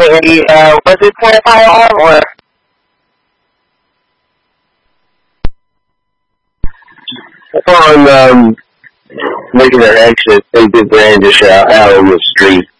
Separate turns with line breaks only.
was it for a firearm or?
Upon making their exit, they did brandish out on the street.